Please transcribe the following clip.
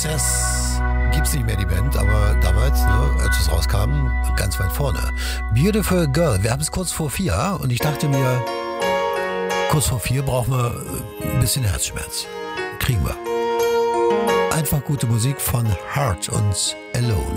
Success gibt's nicht mehr, die Band, aber damals, ne, als es rauskam, ganz weit vorne. Beautiful Girl, wir haben es kurz vor 4 und ich dachte mir, kurz vor 4 brauchen wir ein bisschen Herzschmerz. Kriegen wir. Einfach gute Musik von Heart und Alone.